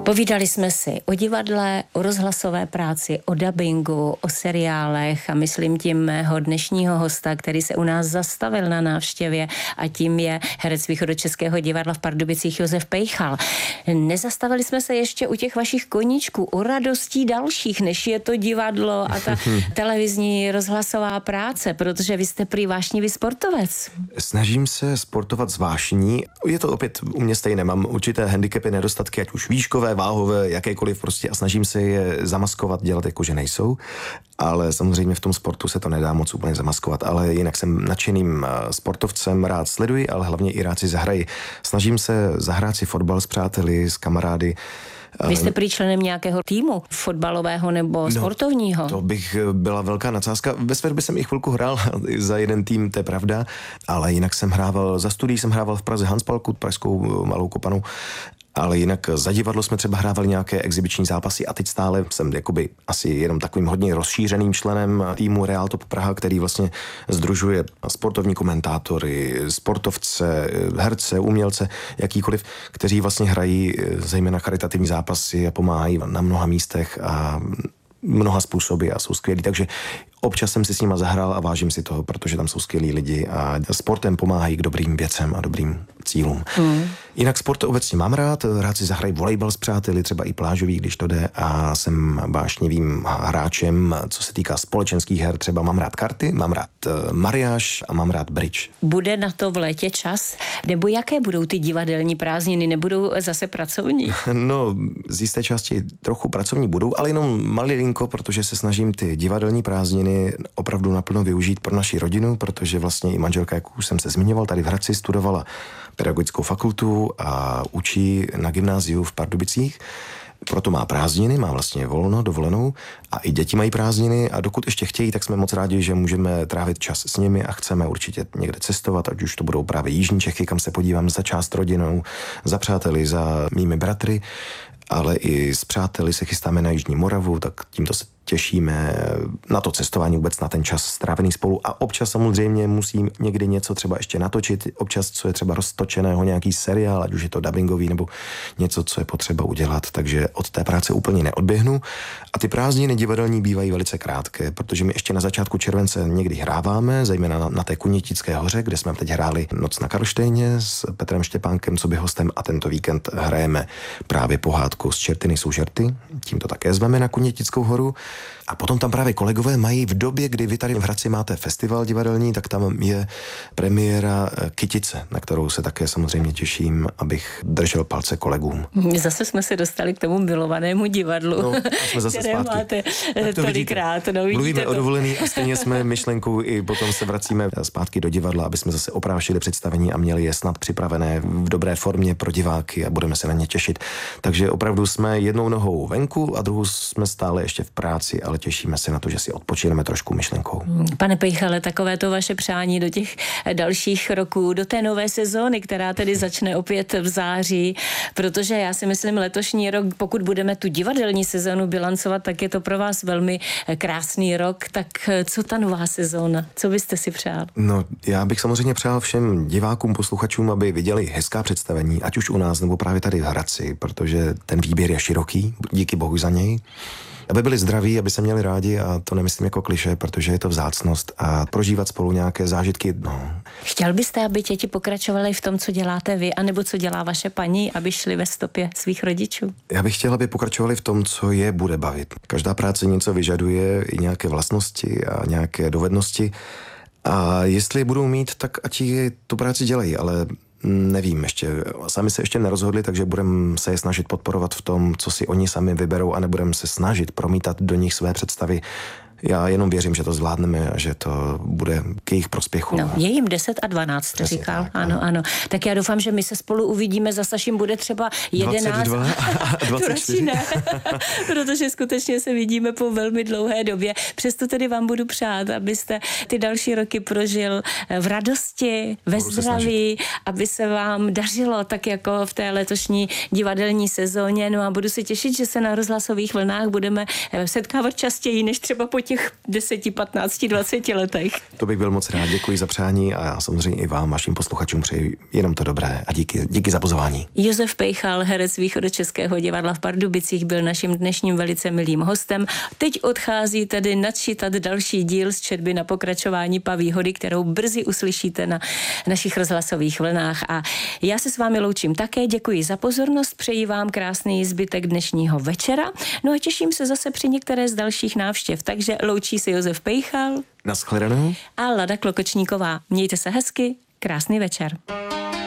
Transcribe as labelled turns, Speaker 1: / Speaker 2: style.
Speaker 1: Povídali jsme si o divadle, o rozhlasové práci, o dabingu, o seriálech a myslím tím mého dnešního hosta, který se u nás zastavil na návštěvě a tím je herec Východočeského divadla v Pardubicích Josef Pejchal. Nezastavili jsme se ještě u těch vašich koníčků, u radostí dalších, než je to divadlo a ta televizní rozhlasová práce, protože vy jste prý vášnivý sportovec.
Speaker 2: Snažím se sportovat s vášní. Je to opět u mě stejné, mám určité handicapy, nedostatky, ať už výškové, váhové, jakékoliv prostě a snažím se je zamaskovat, dělat jako, že nejsou, ale samozřejmě v tom sportu se to nedá moc úplně zamaskovat, ale jinak jsem nadšeným sportovcem, rád sleduji, ale hlavně i rád si zahraji. Snažím se zahrát si fotbal s přáteli, s kamarády.
Speaker 1: Vy jste prý členem nějakého týmu fotbalového nebo sportovního?
Speaker 2: To bych byla velká nadsázka. Ve své době jsem i chvilku hrál za jeden tým, to je pravda, ale jinak jsem hrával, za studií jsem hrával v Praze Hanspalku, pražskou Malou Kopanu, ale jinak za divadlo jsme třeba hrávali nějaké exibiční zápasy a teď stále jsem jakoby asi jenom takovým hodně rozšířeným členem týmu Real Top Praha, který vlastně sdružuje sportovní komentátory, sportovce, herce, umělce, jakýkoliv, kteří vlastně hrají zejména charitativní zápasy a pomáhají na mnoha místech a mnoha způsoby a jsou skvělí, takže občas jsem si s nima zahrál a vážím si toho, protože tam jsou skvělí lidi a sportem pomáhají k dobrým věcem a dobrým cílům. Jinak sport obecně mám rád si zahraji volejbal s přáteli, třeba i plážový, když to jde a jsem vášnivým hráčem, co se týká společenských her, třeba mám rád karty, mám rád mariáž a mám rád bridge.
Speaker 1: Bude na to v létě čas? Nebo jaké budou ty divadelní prázdniny? Nebudou zase pracovní?
Speaker 2: No, z jisté části trochu pracovní budou, ale jenom malinko, protože se snažím ty divadelní prázdniny opravdu naplno využít pro naši rodinu, protože vlastně i manželka, jak už jsem se zmiňoval, tady v Hradci studovala pedagogickou fakultu a učí na gymnáziu v Pardubicích. Proto má prázdniny, má vlastně volno, dovolenou a i děti mají prázdniny a dokud ještě chtějí, tak jsme moc rádi, že můžeme trávit čas s nimi a chceme určitě někde cestovat, ať už to budou právě jižní Čechy, kam se podívám za část rodinou, za přáteli, za mými bratry, ale i s přáteli se chystáme na Jižní Moravu, tak tímto se těšíme na to cestování, vůbec na ten čas strávený spolu a občas samozřejmě musím někdy něco třeba ještě natočit, občas co je třeba roztočeného, nějaký seriál, ať už je to dabingový nebo něco, co je potřeba udělat, takže od té práce úplně neodběhnu a ty prázdniny divadelní bývají velice krátké, protože my ještě na začátku července někdy hráváme, zejména na té Kunětické hoře, kde jsme teď hráli Noc na Karlštejně s Petrem Štěpánkem co by hostem a tento víkend hrajeme právě pohádku Z čerty nejsou žerty, tím to také zveme na Kunětickou horu. A potom tam právě kolegové mají v době, kdy vy tady v Hradci máte festival divadelní, tak tam je premiéra Kytice, na kterou se také samozřejmě těším, abych držel palce kolegům.
Speaker 1: Zase jsme se dostali k tomu milovanému divadlu,
Speaker 2: no, jsme zase
Speaker 1: které
Speaker 2: zpátky.
Speaker 1: máte tolikrát. No,
Speaker 2: mluvíme
Speaker 1: to.
Speaker 2: o dovolený a stejně jsme myšlenkou i potom se vracíme zpátky do divadla, aby jsme zase oprášili představení a měli je snad připravené v dobré formě pro diváky a budeme se na ně těšit. Takže opravdu jsme jednou nohou venku a druhou jsme stále ještě v práci, ale těšíme se na to, že si odpočineme trošku myšlenkou.
Speaker 1: Pane Pejchale, takové to vaše přání do těch dalších roků, do té nové sezóny, která tedy začne opět v září, protože já si myslím, letošní rok, pokud budeme tu divadelní sezónu bilancovat, tak je to pro vás velmi krásný rok. Tak co ta nová sezóna? Co byste si přál?
Speaker 2: No, já bych samozřejmě přál všem divákům, posluchačům, aby viděli hezká představení, ať už u nás, nebo právě tady v Hradci, protože ten výběr je široký, díky bohu za něj. Aby byli zdraví, aby se měli rádi a to nemyslím jako klišé, protože je to vzácnost a prožívat spolu nějaké zážitky, no.
Speaker 1: Chtěl byste, aby děti pokračovaly v tom, co děláte vy, anebo co dělá vaše paní, aby šli ve stopě svých rodičů?
Speaker 2: Já bych chtěl, aby pokračovali v tom, co je bude bavit. Každá práce něco vyžaduje, i nějaké vlastnosti a nějaké dovednosti a jestli je budou mít, tak ať tu práci dělají, ale nevím ještě, sami se ještě nerozhodli, takže budeme se je snažit podporovat v tom, co si oni sami vyberou a nebudeme se snažit promítat do nich své představy. Já jenom věřím, že to zvládneme a že to bude k jejich prospěchu.
Speaker 1: No, je jim 10 a 12, jste říkal.
Speaker 2: Tak,
Speaker 1: ano. Tak já doufám, že my se spolu uvidíme, za Saším bude třeba 11.
Speaker 2: 22 a 24.
Speaker 1: Ne, protože skutečně se vidíme po velmi dlouhé době. Přesto tedy vám budu přát, abyste ty další roky prožil v radosti, ve zdraví, aby se vám dařilo tak jako v té letošní divadelní sezóně. No a budu se těšit, že se na rozhlasových vlnách budeme setkávat častěji než třeba po těch 10, 15, 20 letech.
Speaker 2: To bych byl moc rád, děkuji za přání a já samozřejmě i vám, vašim posluchačům přeji jenom to dobré a díky za pozvání.
Speaker 1: Josef Pejchal, herec Východočeského divadla v Pardubicích, byl naším dnešním velice milým hostem. Teď odchází tedy načítat další díl z četby na pokračování Paví hody, kterou brzy uslyšíte na našich rozhlasových vlnách. A já se s vámi loučím také, děkuji za pozornost, přeji vám krásný zbytek dnešního večera. No a těším se zase při některé z dalších návštěv. Takže loučí se Josef Pejchal.
Speaker 2: Nashledanou.
Speaker 1: A Lada Klokočníková. Mějte se hezky, krásný večer.